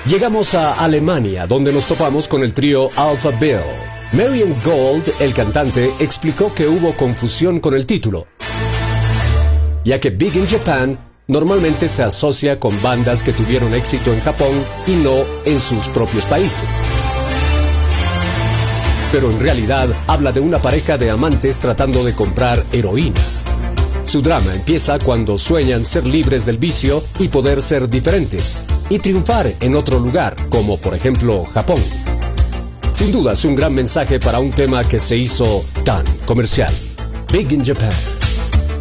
Llegamos a Alemania, donde nos topamos con el trío Alpha Bill. Marian Gold, el cantante, explicó que hubo confusión con el título, ya que Big in Japan normalmente se asocia con bandas que tuvieron éxito en Japón y no en sus propios países. Pero en realidad habla de una pareja de amantes tratando de comprar heroína. Su drama empieza cuando sueñan ser libres del vicio y poder ser diferentes y triunfar en otro lugar, como por ejemplo Japón. Sin duda es un gran mensaje para un tema que se hizo tan comercial. Big in Japan.